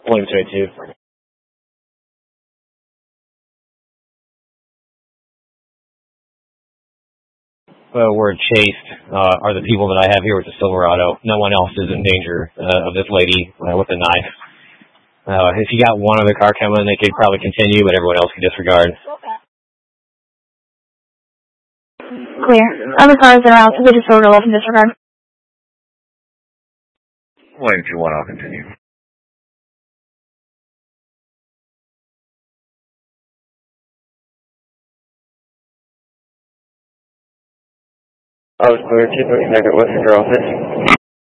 William 22. Word chased are the people that I have here with the Silverado. No one else is in danger of this lady with a knife. If you got one other car coming, they could probably continue, but everyone else can disregard. Clear. Other cars that are out to the disorder left in disregard. William 21, I'll continue. I was clear, 239 at Western office.